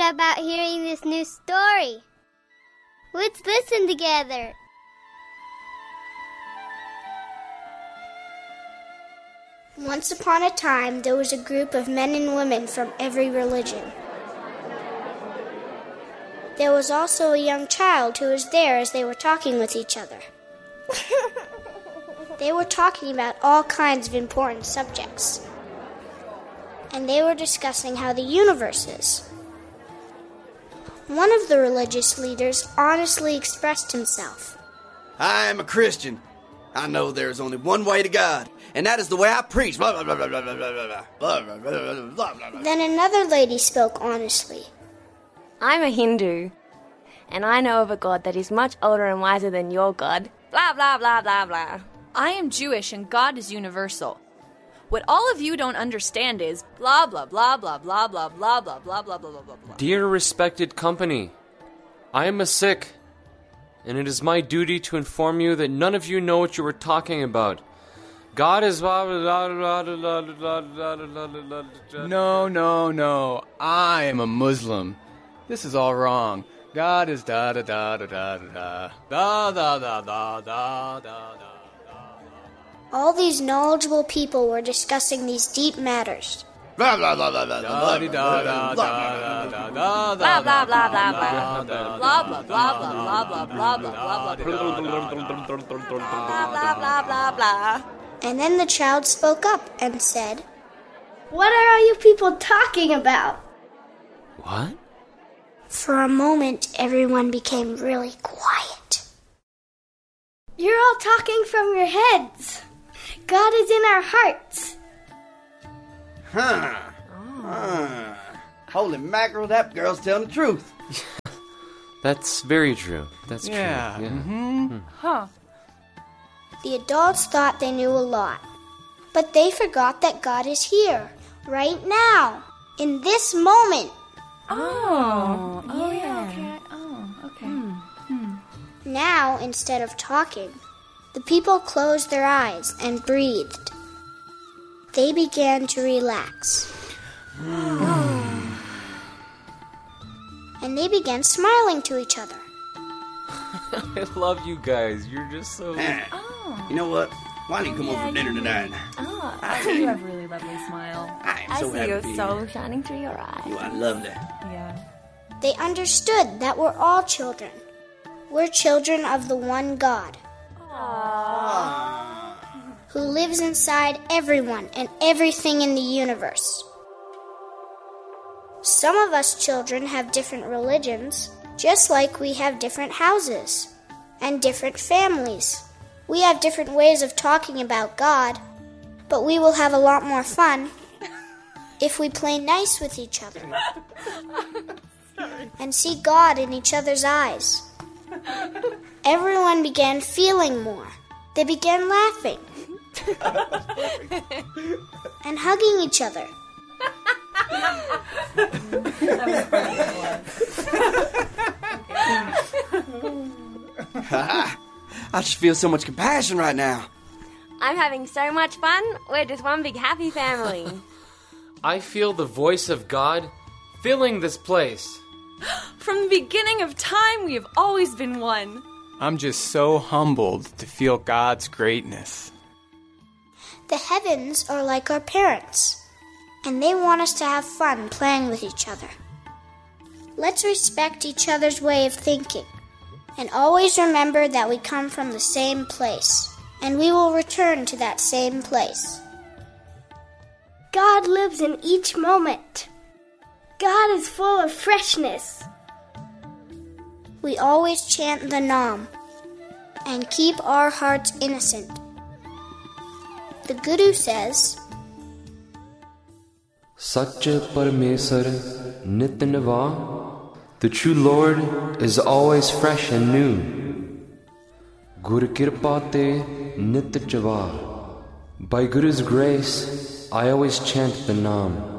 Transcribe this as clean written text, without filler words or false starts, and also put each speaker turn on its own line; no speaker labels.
about hearing this new story. Let's listen together. Once upon a time, there was a group of men and women from every religion. There was also a young child who was there as they were talking with each other. They were talking about all kinds of important subjects. And they were discussing how the universe is. One of the religious leaders honestly expressed himself.
I am a Christian. I know there is only one way to God, and that is the way I preach. Blah, blah, blah, blah, blah, blah, blah, blah, blah, blah, blah.
Then another lady spoke honestly.
I'm a Hindu, and I know of a God that is much older and wiser than your God. Blah, blah, blah, blah, blah.
I am Jewish, and God is universal. What all of you don't understand is blah, blah, blah, blah, blah, blah, blah, blah, blah, blah, blah, blah, blah.
Dear respected company, I am a Sikh, and it is my duty to inform you that none of you know what you are talking about. God is...
No. I am a Muslim. This is all wrong. God is da-da-da-da-da-da. Da-da-da-da-da-da-da.
All these knowledgeable people were discussing these deep matters.
Blah, blah, blah, blah, blah, blah,
Blah, blah, blah, blah, blah. Blah, blah, blah, blah, blah, blah, blah, blah.
And then the child spoke up and said, "What are all you people talking about?"
What?
For a moment, everyone became really quiet. "You're all talking from your heads. God is in our hearts."
Holy mackerel, that girl's telling the truth.
That's very true. That's true.
Yeah.
Yeah.
Huh.
The adults thought they knew a lot, but they forgot that God is here, right now, in this moment. Now, instead of talking, the people closed their eyes and breathed. They began to relax. And they began smiling to each other.
I love you guys. You're just so...
You know what? Why don't you come over for dinner tonight?
I think you have a really lovely smile.
I'm so happy
your
to be
soul
here.
shining through your eyes.
Oh, I love that.
Yeah.
They understood that we're all children. We're children of the one God, who lives inside everyone and everything in the universe. Some of us children have different religions, just like we have different houses and different families. We have different ways of talking about God, but we will have a lot more fun if we play nice with each other and see God in each other's eyes. Everyone began feeling more. They began laughing and hugging each other.
I just feel so much compassion right now.
I'm having so much fun. We're just one big happy family.
I feel the voice of God filling this place.
From the beginning of time, we have always been one.
I'm just so humbled to feel God's greatness.
The heavens are like our parents, and they want us to have fun playing with each other. Let's respect each other's way of thinking, and always remember that we come from the same place, and we will return to that same place. God lives in each moment. God is full of freshness. We always chant the Nam and keep our hearts innocent. The Guru says,
Satya Parameswar Nit Nava. The true Lord is always fresh and new. Guru Kirpa Te Nit Java. By Guru's grace, I always chant the Nam.